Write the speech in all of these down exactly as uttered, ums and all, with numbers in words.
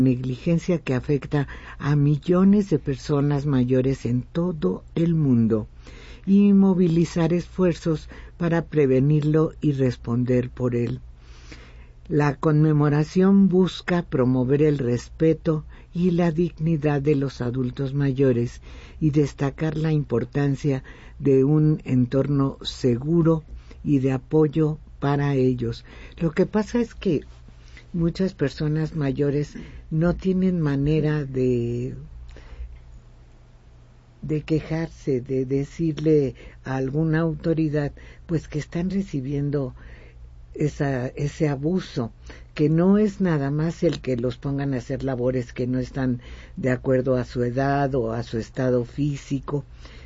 negligencia que afecta a millones de personas mayores en todo el mundo y movilizar esfuerzos para prevenirlo y responder por él. La conmemoración busca promover el respeto y la dignidad de los adultos mayores y destacar la importancia de un entorno seguro y de apoyo para ellos. Lo que pasa es que muchas personas mayores no tienen manera de de quejarse, de decirle a alguna autoridad pues que están recibiendo esa, ese abuso, que no es nada más el que los pongan a hacer labores que no están de acuerdo a su edad o a su estado físico,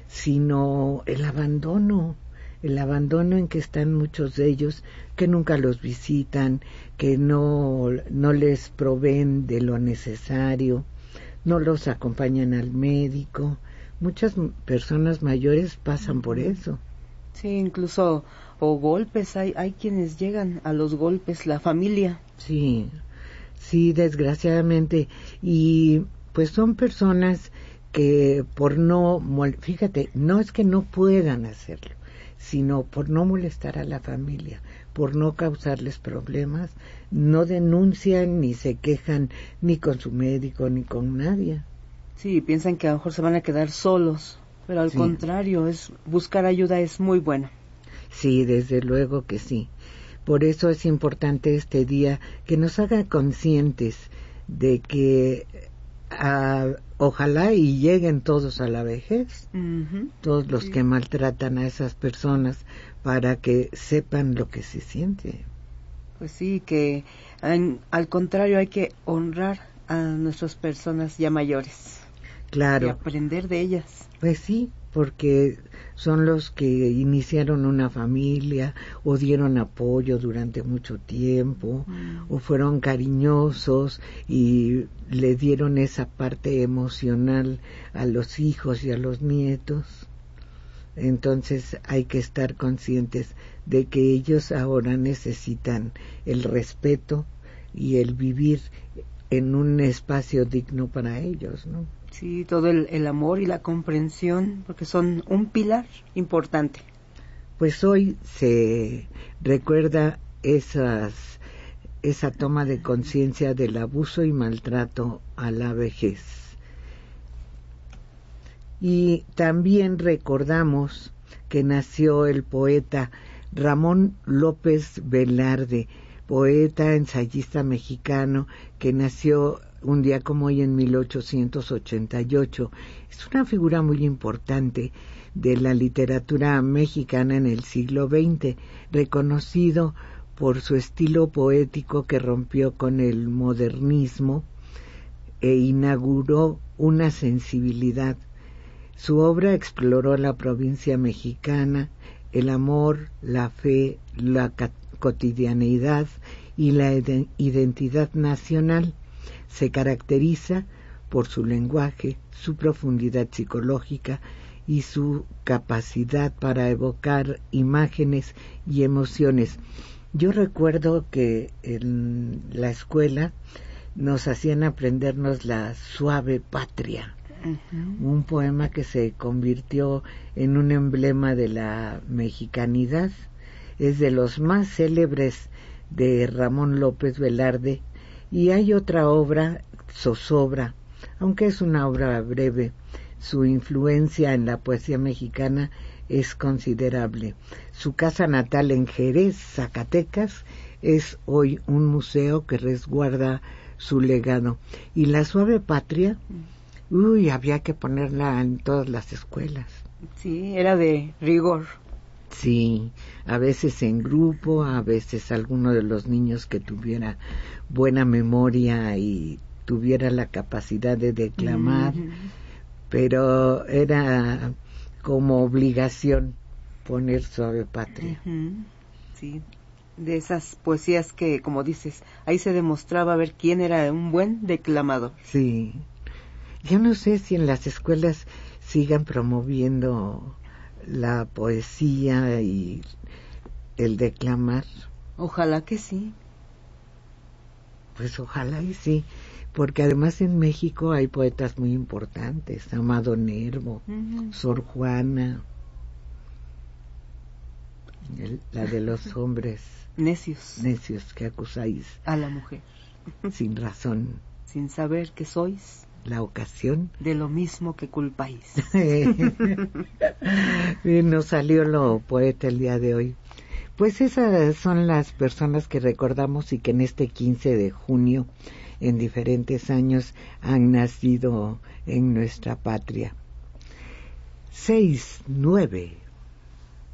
sino el abandono, el abandono en que están muchos de ellos, que nunca los visitan, que no, no les proveen de lo necesario, no los acompañan al médico. Muchas personas mayores pasan por eso. Sí, incluso o golpes, hay hay quienes llegan a los golpes, la familia. Sí, sí, desgraciadamente. Y pues son personas que por no, fíjate, no es que no puedan hacerlo, sino por no molestar a la familia, por no causarles problemas, no denuncian ni se quejan ni con su médico ni con nadie. Sí, piensan que a lo mejor se van a quedar solos, pero al sí. contrario, es buscar ayuda es muy bueno. Sí, desde luego que sí. Por eso es importante este día que nos haga conscientes de que a, ojalá y lleguen todos a la vejez, uh-huh. todos los sí. que maltratan a esas personas, para que sepan lo que se siente. Pues sí, que en, al contrario hay que honrar a nuestras personas ya mayores. Claro. Y aprender de ellas. Pues sí, porque son los que iniciaron una familia o dieron apoyo durante mucho tiempo mm. o fueron cariñosos y le dieron esa parte emocional a los hijos y a los nietos. Entonces hay que estar conscientes de que ellos ahora necesitan el respeto y el vivir en un espacio digno para ellos, ¿no? Sí, todo el, el amor y la comprensión, porque son un pilar importante. Pues hoy se recuerda esas, esa toma de conciencia del abuso y maltrato a la vejez. Y también recordamos que nació el poeta Ramón López Velarde, poeta, ensayista mexicano, que nació un día como hoy en mil ochocientos ochenta y ocho. Es una figura muy importante de la literatura mexicana en el siglo veinte, reconocido por su estilo poético que rompió con el modernismo e inauguró una sensibilidad. Su obra exploró la provincia mexicana, el amor, la fe, la cotidianeidad y la identidad nacional. Se caracteriza por su lenguaje, su profundidad psicológica y su capacidad para evocar imágenes y emociones. Yo recuerdo que en la escuela nos hacían aprendernos La Suave Patria, uh-huh. un poema que se convirtió en un emblema de la mexicanidad. Es de los más célebres de Ramón López Velarde. Y hay otra obra, Zozobra, aunque es una obra breve, su influencia en la poesía mexicana es considerable. Su casa natal en Jerez, Zacatecas, es hoy un museo que resguarda su legado. Y La Suave Patria, uy, había que ponerla en todas las escuelas. Sí, era de rigor. Sí, a veces en grupo, a veces alguno de los niños que tuviera buena memoria y tuviera la capacidad de declamar, uh-huh. pero era como obligación poner Suave Patria. Uh-huh. Sí, de esas poesías que, como dices, ahí se demostraba ver quién era un buen declamador. Sí, yo no sé si en las escuelas sigan promoviendo la poesía y el declamar. Ojalá que sí. Pues ojalá y sí, porque además en México hay poetas muy importantes, Amado Nervo, uh-huh. Sor Juana, el, la de los hombres necios, necios que acusáis a la mujer sin razón, sin saber que sois la ocasión de lo mismo que culpáis. Bien, nos salió lo poeta el día de hoy. Pues esas son las personas que recordamos y que en este quince de junio, en diferentes años, han nacido en nuestra patria. Seis, nueve.